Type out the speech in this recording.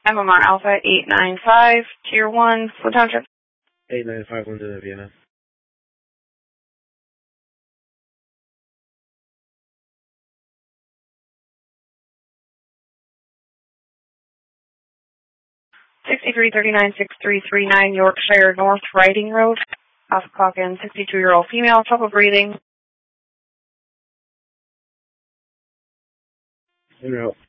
MMR Alpha 895, Tier 1, Flint Township. 895 London, Vienna. $6339-6339 Yorkshire North Riding Road. Off clock in, 62-year-old female, trouble breathing. En route.